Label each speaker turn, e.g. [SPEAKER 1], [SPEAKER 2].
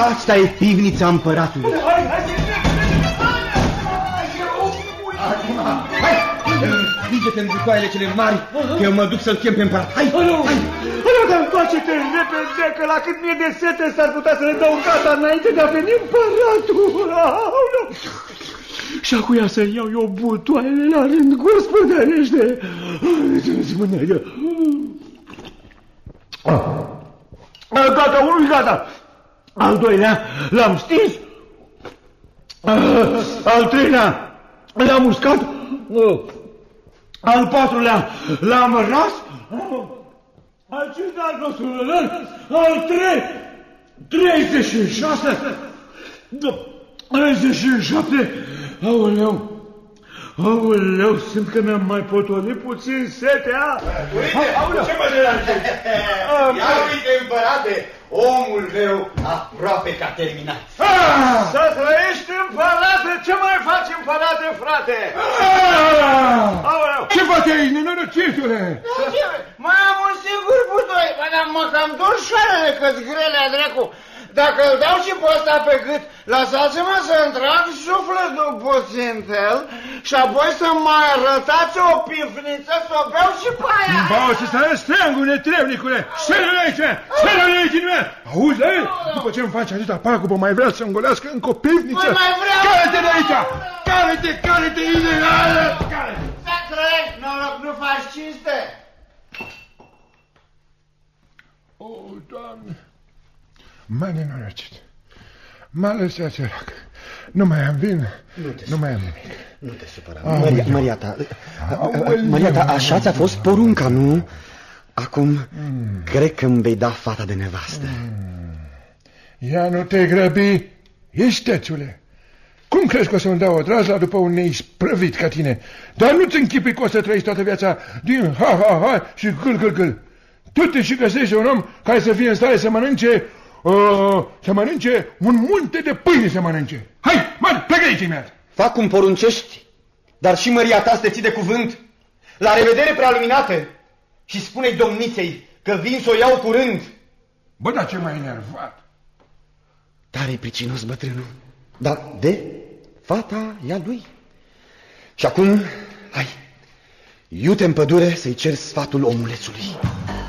[SPEAKER 1] Asta e pivnița împăratului. Hai, învige-te în butoaiele cele mari, că eu mă duc să-l chem pe împărat. Hai, hai!
[SPEAKER 2] Dar face-te repede, că la cât mie de sete s-ar putea să le dau gata înainte de a veni împăratul. Și acuia să iau eu butoaiele la rând, gospodărește. Gata, unul gata. Al doilea l-am stins. Al treilea l-am uscat. Al patrulea l-am ras. Al cincilea nostru, al 36, 37, aoleu, simt că mi-am mai potolit puțin setea.
[SPEAKER 3] Uite, ce mă deranjezi? Ia uite, împărate, omul meu aproape că a terminat.
[SPEAKER 2] Să trăiești, împărate, ce mai faci, împărate, frate?
[SPEAKER 4] Ce faci aici, nenorocitule?
[SPEAKER 3] Mai am un singur butoi, dar mă cam dor șoarele, că-s grelea, dracu. Dacă îl dau și pe ăsta pe gât, lăsați-mă să-mi trag sufletul puțin el și apoi să mai arătați o pifniță să o beau și pe aia.
[SPEAKER 4] Bau să stai steangul, netrebnicule! Șerele aici! Șerele aici! Auzi, după ce-mi faci atâta pagubă, mai vrea să îngolească încă o pivniță?
[SPEAKER 3] Păi mai vreau!
[SPEAKER 4] Care-te de aici! Care-te, ilegală!
[SPEAKER 3] Să trăiești, noroc, nu faci cinste!
[SPEAKER 4] O, Doamne! M-a nenorocit. M-a lăsat sărac. Nu mai am vin, nu mai am nimic.
[SPEAKER 1] Nu te supăra. Maria ta, așa ți-a fost porunca, nu? Acum, cred că îmi vei da fata de nevastă.
[SPEAKER 4] Ia nu te grăbi, istețule. Cum crezi că o să-mi dau o drazla după un neisprăvit ca tine? Dar nu-ți închipui că o să trăiești toată viața din ha și gâl. Tu te și găsești un om care să fie în stare să mănânce un munte de pâine să mănânce. Hai, plecă aici imediat.
[SPEAKER 1] Fac cum poruncești, dar și măria ta să te ții de cuvânt. La revedere, prealuminate, și spune-i domniței că vin să o iau curând.
[SPEAKER 4] Bă, dar ce m-ai enervat?
[SPEAKER 1] Tare pricinos bătrânul, dar fata e a lui. Și acum, hai, iute în pădure să-i cer sfatul omulețului.